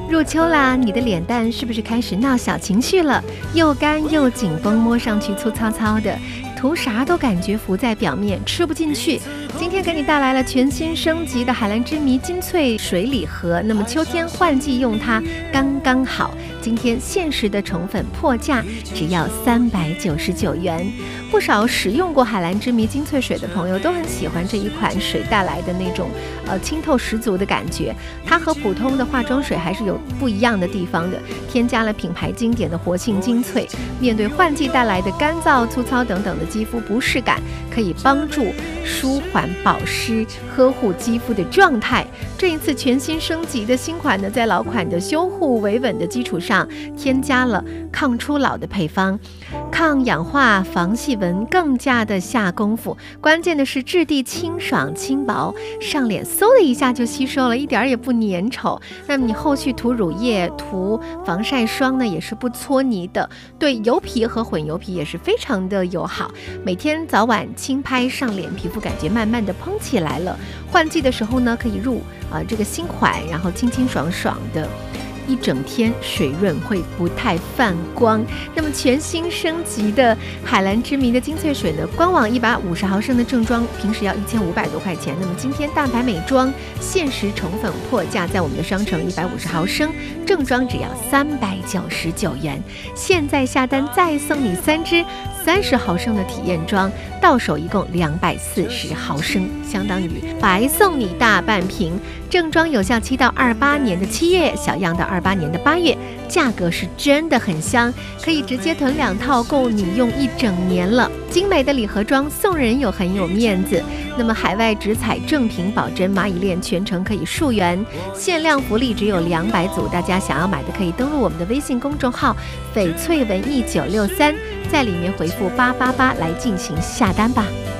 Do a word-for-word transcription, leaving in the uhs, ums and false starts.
入秋啦，你的脸蛋是不是开始闹小情绪了？又干又紧绷，摸上去粗糙糙的，涂啥都感觉浮在表面，吃不进去。今天给你带来了全新升级的海蓝之谜精粹水礼盒，那么秋天换季用它刚刚好。今天限时的宠粉破价只要三百九十九元。不少使用过海蓝之谜精粹水的朋友都很喜欢这一款水带来的那种呃清透十足的感觉。它和普通的化妆水还是有不一样的地方的，添加了品牌经典的活性精粹，面对换季带来的干燥、粗糙等等的肌肤不适感，可以帮助舒缓、保湿、呵护肌肤的状态。这一次全新升级的新款呢，在老款的修护维稳的基础上，添加了抗初老的配方，抗氧化、防细纹更加的下功夫。关键的是质地清爽轻薄，上脸嗖的一下就吸收了，一点也不粘稠。那么你后续涂乳液、涂防晒霜呢，也是不搓泥的，对油皮和混油皮也是非常的友好。每天早晚轻拍上脸，皮肤感觉慢慢的嘭起来了。换季的时候呢，可以入啊、呃、这个新款，然后清清爽爽的。一整天水润，会不太泛光。那么全新升级的海蓝之谜的精粹水呢，官网一百五十毫升的正装平时要一千五百多块钱，那么今天大牌美妆限时宠粉破价，在我们的商城一百五十毫升正装只要三百九十九元，现在下单再送你三支三十毫升的体验装，到手一共两百四十毫升，相当于白送你大半瓶。正装有效期到二八年的七月，小样到二八年的八月，价格是真的很香，可以直接囤两套，够你用一整年了。精美的礼盒装送人又很有面子。那么海外直采正品保真蚂蚁链全程可以溯源，限量福利只有两百组，大家想要买的可以登录我们的微信公众号翡翠文艺九六三，在里面回复八八八来进行下单吧。